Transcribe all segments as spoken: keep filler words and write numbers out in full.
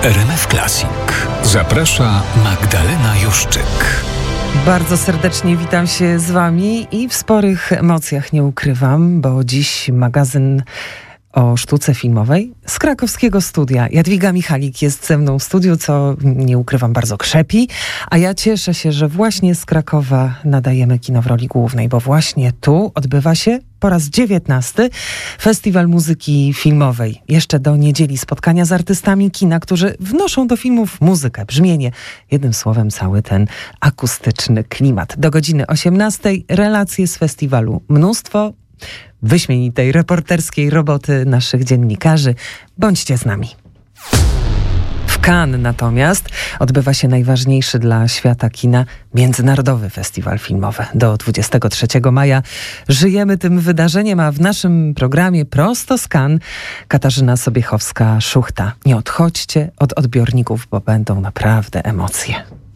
R M F Classic. Zaprasza Magdalena Juszczyk. Bardzo serdecznie witam się z wami i w sporych emocjach, nie ukrywam, bo dziś magazyn o sztuce filmowej z krakowskiego studia. Jadwiga Michalik jest ze mną w studiu, co nie ukrywam bardzo krzepi, a ja cieszę się, że właśnie z Krakowa nadajemy kino w roli głównej, bo właśnie tu odbywa się po raz dziewiętnasty Festiwal Muzyki Filmowej. Jeszcze do niedzieli spotkania z artystami kina, którzy wnoszą do filmów muzykę, brzmienie. Jednym słowem cały ten akustyczny klimat. Do godziny osiemnastej relacje z festiwalu. Mnóstwo wyśmienitej reporterskiej roboty naszych dziennikarzy. Bądźcie z nami. W Cannes natomiast odbywa się najważniejszy dla świata kina Międzynarodowy Festiwal Filmowy. Do dwudziestego trzeciego maja żyjemy tym wydarzeniem, a w naszym programie prosto z Cannes Katarzyna Sobiechowska-Szuchta. Nie odchodźcie od odbiorników, bo będą naprawdę emocje.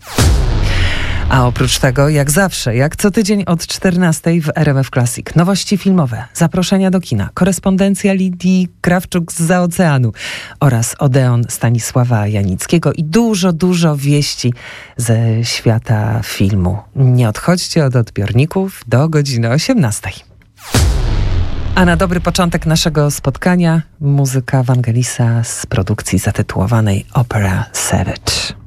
A oprócz tego, jak zawsze, jak co tydzień od czternastej w R M F Classic, nowości filmowe, zaproszenia do kina, korespondencja Lidii Krawczuk zza oceanu oraz Odeon Stanisława Janickiego i dużo, dużo wieści ze świata filmu. Nie odchodźcie od odbiorników do godziny osiemnastej. A na dobry początek naszego spotkania muzyka Vangelisa z produkcji zatytułowanej Opera Savage.